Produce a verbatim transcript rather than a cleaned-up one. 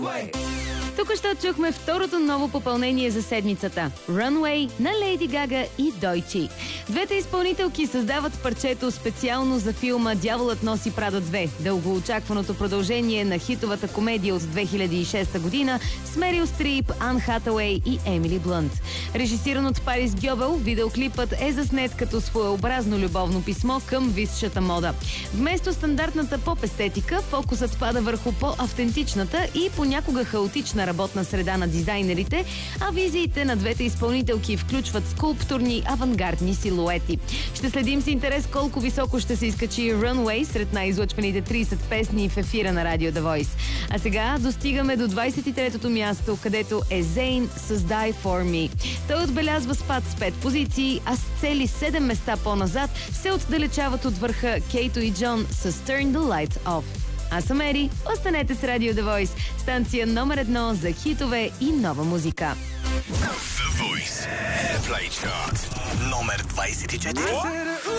Тук ще чухме второто ново попълнение за седмицата – Runway на Лейди Гага и Дойчи. Двете изпълнителки създават парчето специално за филма «Дяволът носи Прада две», дългоочакваното продължение на хитовата комедия от две хиляди и шеста година с Мерил Стрип, Ан Хатауей и Емили Блънт. Режисиран от Парис Гьобел, видеоклипът е заснет като своеобразно любовно писмо към висшата мода. Вместо стандартната поп-естетика, фокусът пада върху по-автентичната и понякога хаотична работна среда на дизайнерите, а визиите на двете изпълнителки включват скулптурни авангардни силуети. Ще следим с интерес колко високо ще се изкачи Runway сред най-излъчваните трийсет песни в ефира на Радио The Voice. А сега достигаме до двайсет и третото място, където е Зейн с Die For Me. Той отбелязва спад с пет позиции, а с цели седем места по-назад се отдалечават от върха Кейто и Джон с Turn the Lights Off. Аз съм Ери, останете с Радио The Voice, станция номер едно за хитове и нова музика. The Voice Airplay Chart номер двайсет и четири.